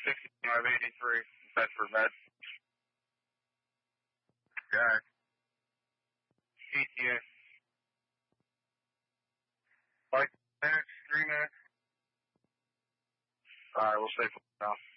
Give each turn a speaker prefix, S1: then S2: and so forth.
S1: 6583, Bedford Med. Jack. CTA. 5 minutes, 3 minutes. Alright, we'll stay for now.